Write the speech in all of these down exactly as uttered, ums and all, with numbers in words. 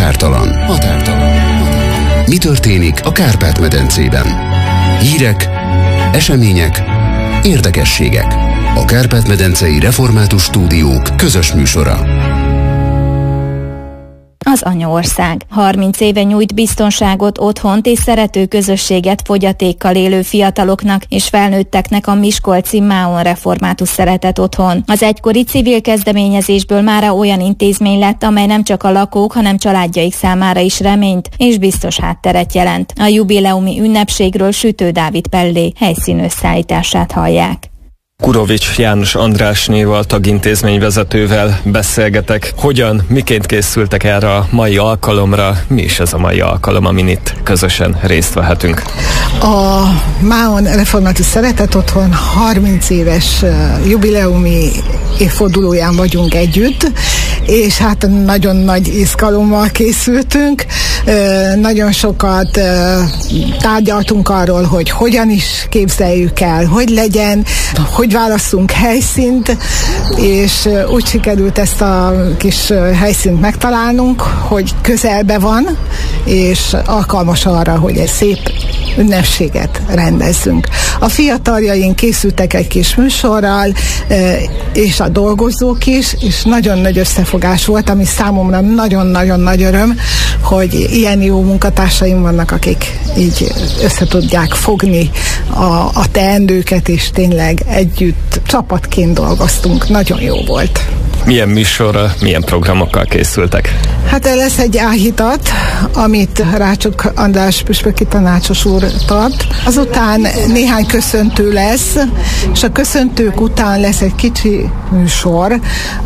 Határtalan. Határtalan. Mi történik a Kárpát-medencében? Hírek, események, érdekességek. A Kárpát-medencei Református Stúdiók közös műsora. Az anyaország harminc éve nyújt biztonságot, otthont és szerető közösséget fogyatékkal élő fiataloknak és felnőtteknek a miskolci Máon Református Szeretet Otthon. Az egykori civil kezdeményezésből mára olyan intézmény lett, amely nem csak a lakók, hanem családjaik számára is reményt és biztos hátteret jelent. A jubileumi ünnepségről Sütő Dávid Pellé helyszínösszeállítását hallják. Kurovics János Andrásnéval, tagintézményvezetővel beszélgetek. Hogyan, miként készültek erre a mai alkalomra? Mi is ez a mai alkalom, amin itt közösen részt vehetünk? A Máon Református Szeretet Otthon harminc éves jubileumi évfordulóján vagyunk együtt, és hát nagyon nagy izgalommal készültünk. Nagyon sokat tárgyaltunk arról, hogy hogyan is képzeljük el, hogy legyen, hogy válasszunk helyszínt, és úgy sikerült ezt a kis helyszínt megtalálnunk, hogy közelbe van, és alkalmas arra, hogy egy szép ünnepséget rendezzünk. A fiataljaink készültek egy kis műsorral, és a dolgozók is, és nagyon nagy összefogás volt, ami számomra nagyon-nagyon nagy öröm, hogy ilyen jó munkatársaim vannak, akik így össze tudják fogni a, a teendőket, és tényleg együtt csapatként dolgoztunk. Nagyon jó volt. Milyen műsorra, milyen programokkal készültek? Hát lesz egy áhítat, amit Rácsok András püspöki tanácsos úr tart. Azután néhány köszöntő lesz, és a köszöntők után lesz egy kicsi műsor.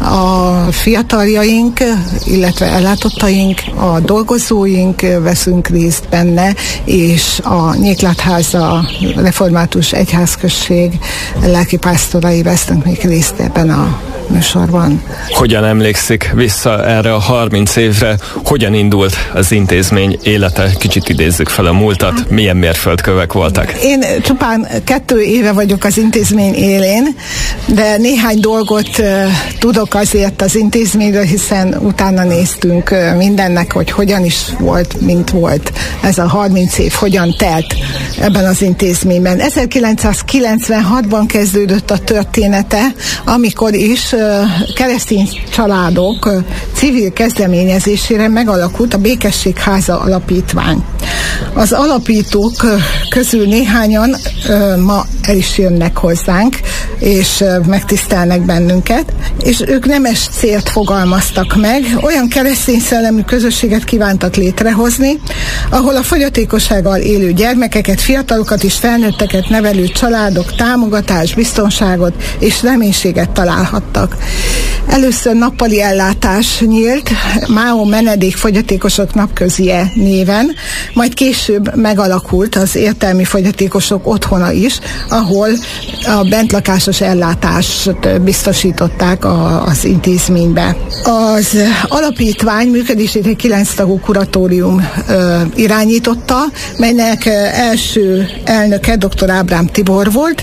A fiataljaink, illetve ellátottaink, a dolgozóink veszünk részt benne, és a Nyéklátháza Református Egyházközség lelkipásztorai vesznek még részt ebben a műsorban. Hogyan emlékszik vissza erre a harminc évre? Hogyan indult az intézmény élete? Kicsit idézzük fel a múltat. Milyen mérföldkövek voltak? Én csupán kettő éve vagyok az intézmény élén, de néhány dolgot uh, tudok azért az intézményről, hiszen utána néztünk uh, mindennek, hogy hogyan is volt, mint volt ez a harminc év, hogyan telt ebben az intézményben. ezerkilencszázkilencvenhatban kezdődött a története, amikor is keresztény családok civil kezdeményezésére megalakult a Békességháza Alapítvány. Az alapítók közül néhányan ma el is jönnek hozzánk, és megtisztelnek bennünket, és ők nemes célt fogalmaztak meg, olyan keresztény szellemű közösséget kívántak létrehozni, ahol a fogyatékossággal élő gyermekeket, fiatalokat és felnőtteket nevelő családok támogatás, biztonságot és reménységet találhattak. Először nappali ellátás nyílt, Máon Menedékfogyatékosok Napközie néven, majd később megalakult az értelmi fogyatékosok otthona is, ahol a bentlakásos ellátást biztosították a, az intézménybe. Az alapítvány működését egy kilenc tagú kuratórium ö, irányította, melynek első elnöke dr. Ábrám Tibor volt,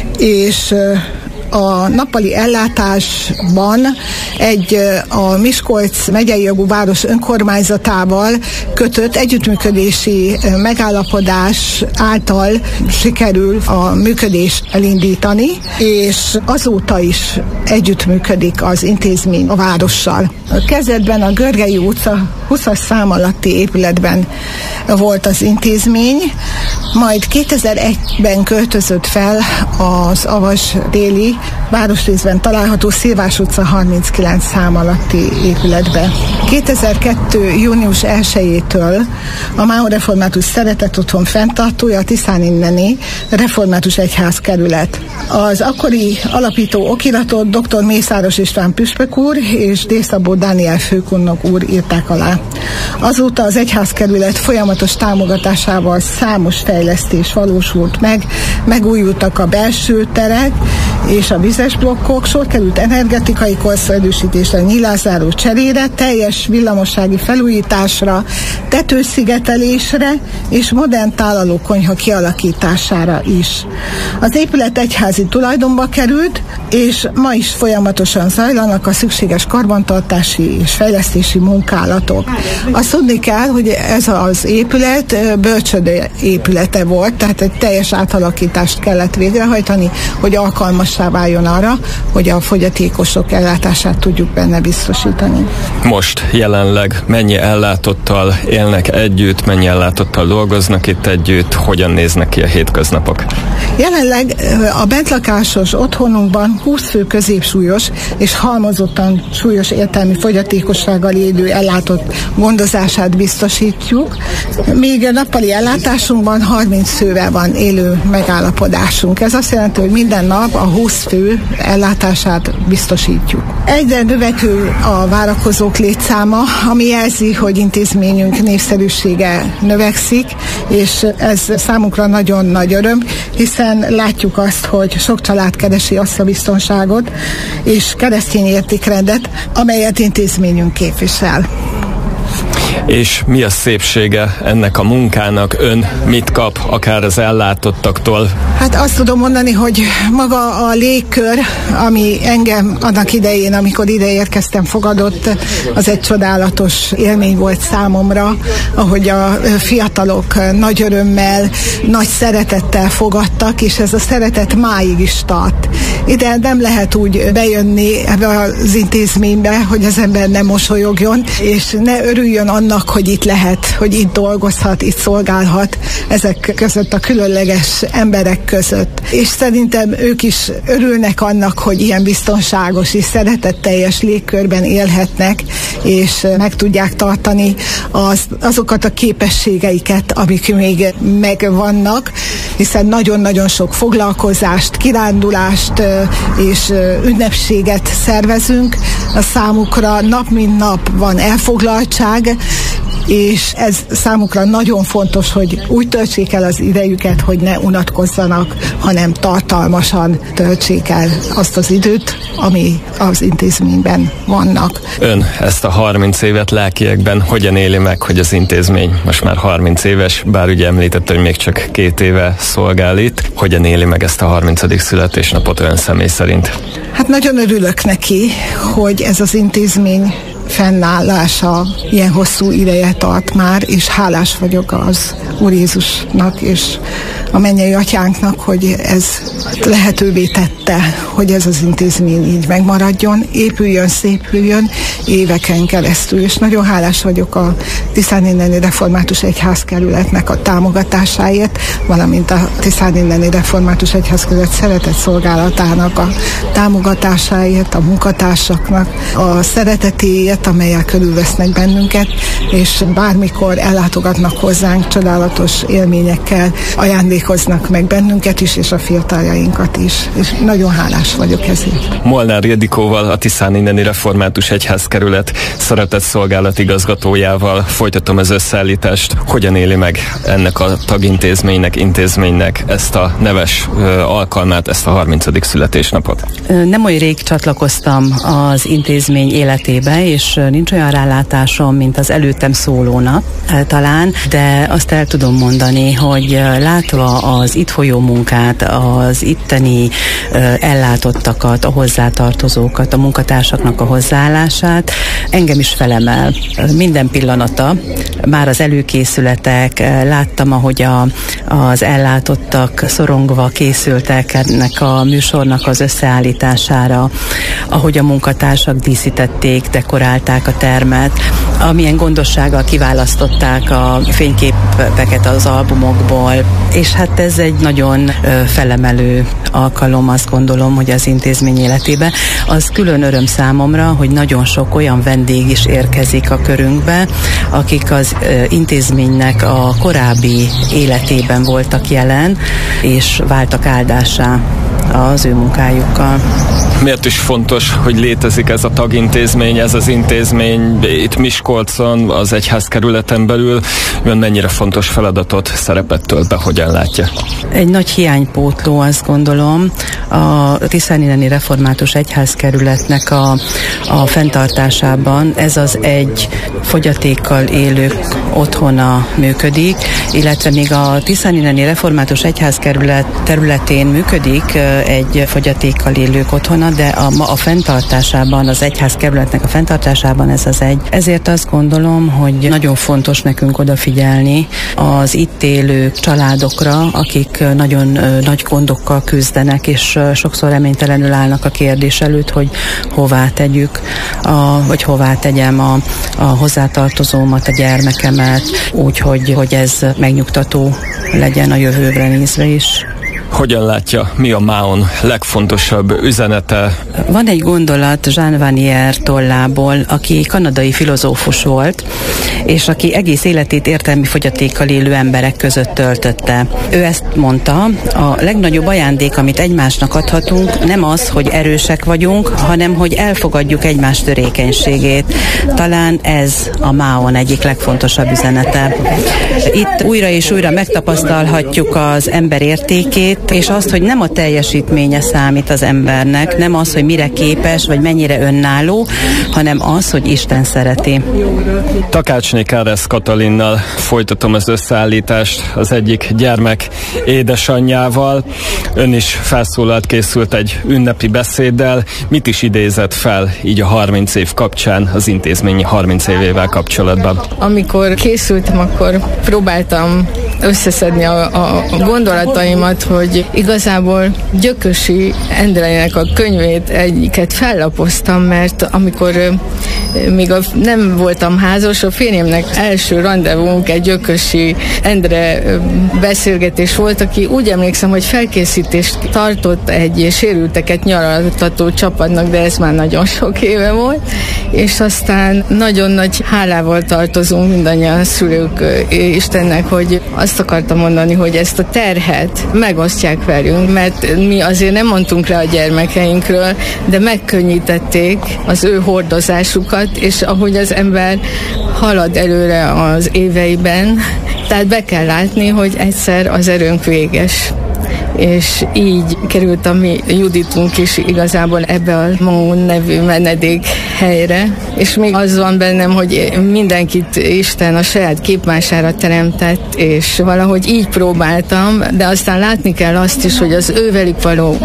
és ö, a nappali ellátásban egy a Miskolc megyei jogú város önkormányzatával kötött együttműködési megállapodás által sikerül a működést elindítani, és azóta is együttműködik az intézmény a várossal. Kezdetben a Görgei utca huszas szám alatti épületben volt az intézmény, majd kétezer-egyben költözött fel az Avas déli városrészben található Szilvás utca harminckilenc szám alatti épületbe. kétezer-kettő június elsejétől a Máon Református Szeretet Otthon fenntartója a Tiszán inneni Református Egyházkerület. Az akkori alapító okiratot dr. Mészáros István püspök úr és D. Szabó Dániel főkondnok úr írták alá. Azóta az egyházkerület folyamatos támogatásával számos fejlesztés valósult meg, megújultak a belső terek, és a vizes blokkok, sor került energetikai korszerűsítésre, nyílászáró cserére, teljes villamossági felújításra, tetőszigetelésre és modern tálalókonyha kialakítására is. Az épület egyházi tulajdonba került, és ma is folyamatosan zajlanak a szükséges karbantartási és fejlesztési munkálatok. Azt tudni kell, hogy ez az épület bölcsöde épülete volt, tehát egy teljes átalakítást kellett végrehajtani, hogy alkalmassá váljon arra, hogy a fogyatékosok ellátását tudjuk benne biztosítani. Most jelenleg mennyi ellátottal élnek együtt, mennyi ellátottal dolgoznak itt együtt, hogyan néznek ki a hétköznapok? Jelenleg a bentlakásos otthonunkban húsz fő középsúlyos és halmozottan súlyos értelmi fogyatékossággal élő ellátott gondozását biztosítjuk, míg a nappali ellátásunkban harminc fővel van élő megállapodásunk. Ez azt jelenti, hogy minden nap a húsz fő ellátását biztosítjuk. Egyre növekvő a várakozók létszáma, ami jelzi, hogy intézményünk népszerűsége növekszik, és ez számunkra nagyon nagy öröm, hiszen látjuk azt, hogy sok család keresi azt a biztonságot és keresztény értékrendet, amelyet intézményünk képvisel. És mi a szépsége ennek a munkának? Ön mit kap, akár az ellátottaktól? Hát azt tudom mondani, hogy maga a légkör, ami engem annak idején, amikor ide érkeztem, fogadott, az egy csodálatos élmény volt számomra, ahogy a fiatalok nagy örömmel, nagy szeretettel fogadtak, és ez a szeretet máig is tart. Ide nem lehet úgy bejönni ebbe az intézménybe, hogy az ember ne mosolyogjon, és ne örüljön annak, hogy itt lehet, hogy itt dolgozhat, itt szolgálhat ezek között a különleges emberek között. És szerintem ők is örülnek annak, hogy ilyen biztonságos és szeretetteljes légkörben élhetnek, és meg tudják tartani az, azokat a képességeiket, amik még megvannak, hiszen nagyon-nagyon sok foglalkozást, kirándulást és ünnepséget szervezünk. A számukra nap mint nap van elfoglaltság, és ez számukra nagyon fontos, hogy úgy töltsék el az idejüket, hogy ne unatkozzanak, hanem tartalmasan töltsék el azt az időt, ami az intézményben vannak. Ön ezt a harminc évet lelkiekben hogyan éli meg, hogy az intézmény most már harminc éves, bár ugye említette, hogy még csak két éve szolgál itt. Hogyan éli meg ezt a harmincadik születésnapot ön személy szerint? Hát nagyon örülök neki, hogy ez az intézmény fennállása ilyen hosszú ideje tart már, és hálás vagyok az Úr Jézusnak és a mennyei atyánknak, hogy ez lehetővé tette, hogy ez az intézmény így megmaradjon, épüljön, szépüljön éveken keresztül, és nagyon hálás vagyok a Tiszáninneni Református Egyházkerületnek a támogatásáért, valamint a Tiszáninneni Református Egyházkerület szeretett szolgálatának a támogatásáért, a munkatársaknak a szeretetéért, amelyel körülvesznek bennünket, és bármikor ellátogatnak hozzánk, csodálatos élményekkel ajándékoznak meg bennünket is, és a fiataljainkat is. És nagyon hálás vagyok ezért. Molnár Ildikóval, a Tiszáninneni Református Egyházkerület szeretett szolgálat igazgatójával folytatom az összeállítást. Hogyan éli meg ennek a tagintézménynek, intézménynek ezt a neves ö, alkalmát, ezt a harmincadik születésnapot? Nem olyan rég csatlakoztam az intézmény életébe, és nincs olyan rálátásom, mint az előttem szólónak talán, de azt el tudom mondani, hogy látva az itt folyó munkát, az itteni ellátottakat, a hozzátartozókat, a munkatársaknak a hozzáállását, engem is felemel. Minden pillanata, már az előkészületek, láttam, ahogy a, az ellátottak szorongva készültek ennek a műsornak az összeállítására, ahogy a munkatársak díszítették, dekorálták a termet, amilyen gondossággal kiválasztották a fényképeket az albumokból, és hát ez egy nagyon felemelő alkalom, azt gondolom, hogy az intézmény életébe. Az külön öröm számomra, hogy nagyon sok olyan vendég is érkezik a körünkbe, akik az intézménynek a korábbi életében voltak jelen, és váltak áldássá. az ő munkájukkal. Miért is fontos, hogy létezik ez a tagintézmény, ez az intézmény itt Miskolcon, az egyházkerületen belül? Ön mennyire fontos feladatot, szerepet tölt be, hogyan látja? Egy nagy hiánypótló, azt gondolom, a Tiszányreni Református Egyházkerületnek a, a fenntartásában. Ez az egy fogyatékkal élők otthona működik, illetve még a Tiszányreni Református Egyházkerület területén működik egy fogyatékkal élők otthona, de a, a fenntartásában, az egyházkerületnek a fenntartásában ez az egy. Ezért azt gondolom, hogy nagyon fontos nekünk odafigyelni az itt élő családokra, akik nagyon nagy gondokkal küzdenek, és sokszor reménytelenül állnak a kérdés előtt, hogy hová tegyük, a, vagy hová tegyem a, a hozzátartozómat, a gyermekemet, úgyhogy hogy ez megnyugtató legyen a jövőbre nézve is. Hogyan látja, mi a máon legfontosabb üzenete? Van egy gondolat Jean Vanier tollából, aki kanadai filozófus volt, és aki egész életét értelmi fogyatékkal élő emberek között töltötte. Ő ezt mondta, a legnagyobb ajándék, amit egymásnak adhatunk, nem az, hogy erősek vagyunk, hanem hogy elfogadjuk egymás törékenységét. Talán ez a máon egyik legfontosabb üzenete. Itt újra és újra megtapasztalhatjuk az ember értékét, és azt, hogy nem a teljesítménye számít az embernek, nem az, hogy mire képes, vagy mennyire önálló, hanem az, hogy Isten szereti. Takácsné Káresz Katalinnal folytatom az összeállítást, az egyik gyermek édesanyjával. Ön is felszólalt, készült egy ünnepi beszéddel. Mit is idézett fel így a harminc év kapcsán, az intézmény harminc évével kapcsolatban? Amikor készültem, akkor próbáltam összeszedni a, a gondolataimat, hogy igazából Gyökösi Endrének a könyvét egyiket fellapoztam, mert amikor még a, nem voltam házas, a férjemnek első randevunk egy Gyökösi Endre beszélgetés volt, aki úgy emlékszem, hogy felkészítést tartott egy sérülteket nyaraltató csapatnak, de ez már nagyon sok éve volt, és aztán nagyon nagy hálával tartozunk mindannyian szülők Istennek, hogy azt akartam mondani, hogy ezt a terhet megosztják velünk, mert mi azért nem mondtunk le a gyermekeinkről, de megkönnyítették az ő hordozásukat, és ahogy az ember halad előre az éveiben, tehát be kell látni, hogy egyszer az erőnk véges. És így került a mi Juditunk is igazából ebbe a Maun nevű menedék helyre, és még az van bennem, hogy mindenkit Isten a saját képmására teremtett, és valahogy így próbáltam, de aztán látni kell azt is, hogy az ővelük való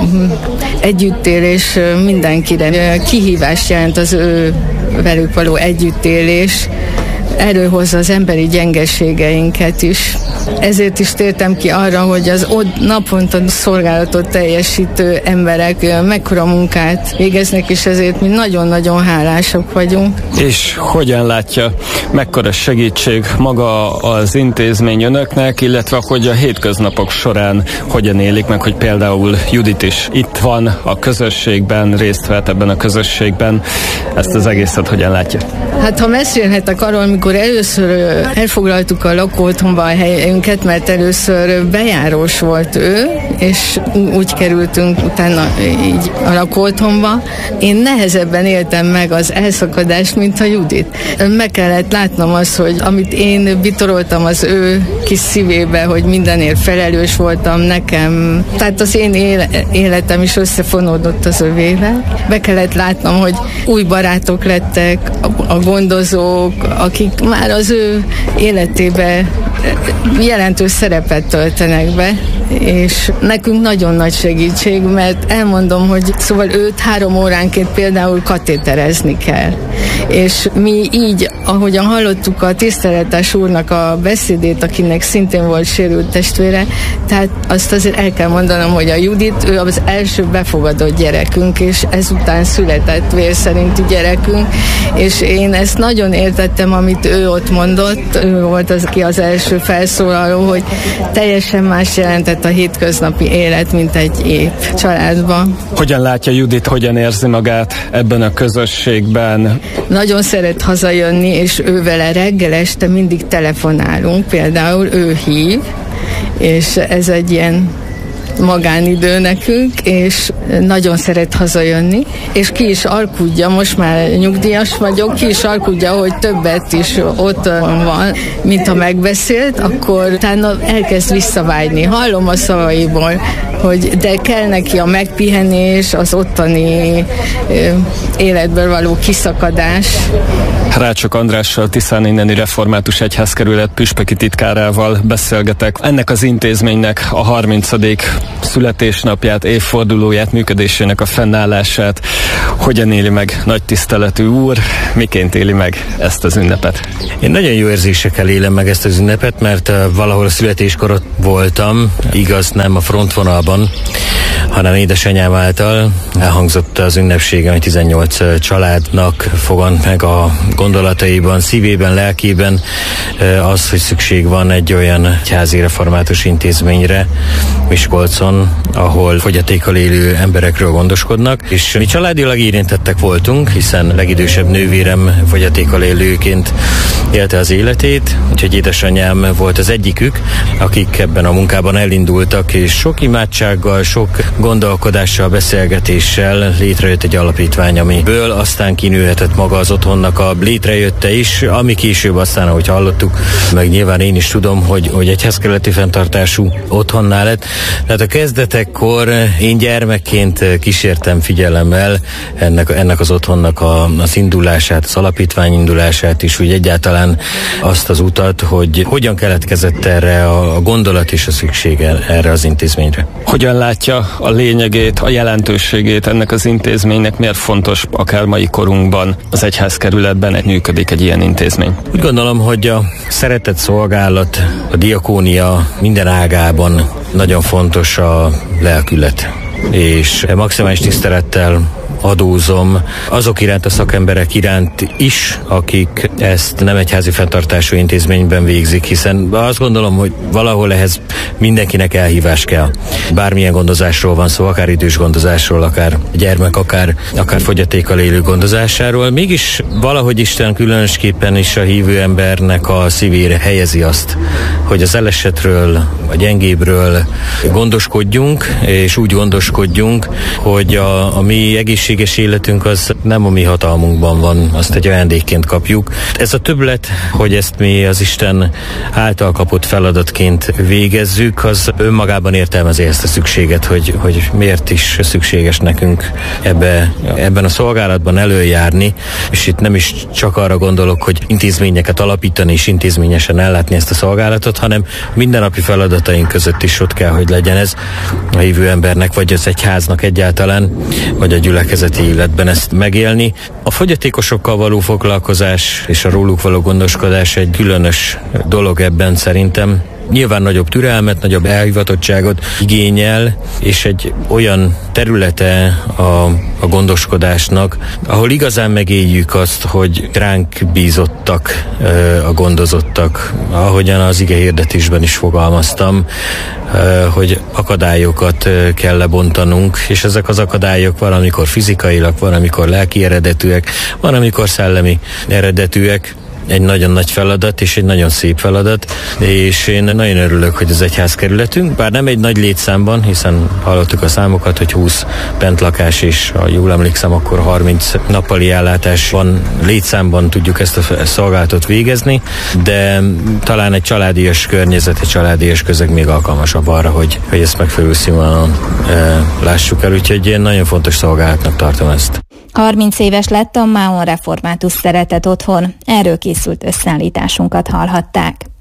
együttélés mindenkire kihívást jelent, az ő velük való együttélés, előhozza az emberi gyengeségeinket is. Ezért is tértem ki arra, hogy az ott naponta szolgálatot teljesítő emberek mekkora munkát végeznek, és ezért mi nagyon-nagyon hálásak vagyunk. És hogyan látja, mekkora segítség maga az intézmény önöknek, illetve hogy a hétköznapok során hogyan élik meg, hogy például Judit is itt van a közösségben, részt vett ebben a közösségben, ezt az egészet hogyan látja? Hát ha mesélhetek arról, amikor először elfoglaltuk a lakóotthonba a helyünket, mert először bejárós volt ő, és úgy kerültünk utána így a lakóotthonba. Én nehezebben éltem meg az elszakadást, mint a Judit. Meg kellett látnom azt, hogy amit én bitoroltam az ő kis szívébe, hogy mindenért felelős voltam nekem. Tehát az én életem is összefonódott az övével. Be kellett látnom, hogy új barátok lettek, a gondozók, akik már az ő életébe jelentős szerepet töltenek be, és nekünk nagyon nagy segítség, mert elmondom, hogy szóval őt három óránként például katéterezni kell. És mi így, ahogyan hallottuk a tiszteletes úrnak a beszédét, akinek szintén volt sérült testvére, tehát azt azért el kell mondanom, hogy a Judit, ő az első befogadott gyerekünk, és ezután született vér szerinti gyerekünk, és én ezt nagyon értettem, amit ő ott mondott, ő volt az, aki az első felszólaló, hogy teljesen más jelentett a hétköznapi élet, mint egy ép családban. Hogyan látja Judit, hogyan érzi magát ebben a közösségben? Nagyon szeret hazajönni, és ő vele reggel este mindig telefonálunk, például ő hív, és ez egy ilyen magánidő nekünk, és nagyon szeret hazajönni, és ki is alkudja, most már nyugdíjas vagyok, ki is alkudja, hogy többet is ott van, mint ha megbeszélt, akkor utána elkezd visszavágyni. Hallom a szavaiból, hogy de kell neki a megpihenés, az ottani életből való kiszakadás. Rácsok Andrással, Tiszán inneni református egyházkerület püspöki titkárával beszélgetek. Ennek az intézménynek a harmincadik születésnapját, évfordulóját, működésének a fennállását hogyan éli meg nagy tiszteletű úr, miként éli meg ezt az ünnepet? Én nagyon jó érzésekkel élem meg ezt az ünnepet, mert uh, valahol a születéskorot voltam, igaz nem a frontvonalban, hanem édesanyám által elhangzott az ünnepségen, hogy tizennyolc családnak fogant meg a gondolataiban, szívében, lelkében az, hogy szükség van egy olyan egyházi református intézményre Miskolcon, ahol fogyatékkal élő emberekről gondoskodnak, és mi családilag érintettek voltunk, hiszen legidősebb nővérem fogyatékkal élőként élte az életét, úgyhogy édesanyám volt az egyikük, akik ebben a munkában elindultak, és sok imádsággal, sok gondolkodással, beszélgetéssel létrejött egy alapítvány, amiből aztán kinőhetett maga az otthonnak a létrejötte is, ami később aztán, ahogy hallottuk, meg nyilván én is tudom, hogy, hogy egyházkerületi fenntartású otthonná lett. Tehát a kezdetekkor én gyermekként kísértem figyelemmel ennek, ennek az otthonnak a, az indulását, az alapítvány indulását is, úgy egyáltalán azt az utat, hogy hogyan keletkezett erre a, a gondolat és a szüksége erre az intézményre. Hogyan látja a lényegét, a jelentőségét ennek az intézménynek, miért fontos akár mai korunkban az egyházkerületben egy működik egy ilyen intézmény? Úgy gondolom, hogy a szeretett szolgálat, a diakónia minden ágában nagyon fontos a lelkület, és maximális tisztelettel adózom azok iránt, a szakemberek iránt is, akik ezt nem egyházi fenntartású intézményben végzik, hiszen azt gondolom, hogy valahol ehhez mindenkinek elhívás kell. Bármilyen gondozásról van szó, akár idős gondozásról, akár gyermek, akár, akár fogyatékkal élő gondozásáról, mégis valahogy Isten különösképpen is a hívő embernek a szívére helyezi azt, hogy az elesetről, a gyengébről gondoskodjunk, és úgy gondoskodjunk, hogy a, a mi egészséges életünk az nem a mi hatalmunkban van, azt egy ajándékként kapjuk. Ez a többlet, hogy ezt mi az Isten által kapott feladatként végezzük, az önmagában értelmezi ezt a szükséget, hogy, hogy miért is szükséges nekünk ebbe, ebben a szolgálatban előjárni, és itt nem is csak arra gondolok, hogy intézményeket alapítani és intézményesen ellátni ezt a szolgálatot, hanem mindennapi feladataink között is ott kell, hogy legyen ez a hívő embernek, vagy az egyháznak egyáltalán, vagy a gyülekezeti életben ezt megélni. A fogyatékosokkal való foglalkozás és a róluk való gondoskodás egy különös dolog ebben szerintem. Nyilván nagyobb türelmet, nagyobb elhivatottságot igényel, és egy olyan területe a, a gondoskodásnak, ahol igazán megéljük azt, hogy ránk bízottak a gondozottak, ahogyan az ige hirdetésben is fogalmaztam, hogy akadályokat kell lebontanunk, és ezek az akadályok valamikor fizikailag, valamikor lelki eredetűek, valamikor szellemi eredetűek. Egy nagyon nagy feladat, és egy nagyon szép feladat, és én nagyon örülök, hogy az egyházkerületünk, bár nem egy nagy létszámban, hiszen hallottuk a számokat, hogy húsz bentlakás, és ha jól emlékszem, akkor harminc nappali ellátás van, létszámban tudjuk ezt a szolgálatot végezni, de talán egy családias környezet, egy családias közeg még alkalmasabb arra, hogy, hogy ezt megfelelő színvonalon e, lássuk el, úgyhogy én nagyon fontos szolgálatnak tartom ezt. harminc éves lett a Máon Református Szeretet Otthon. Erről készült összeállításunkat hallhatták.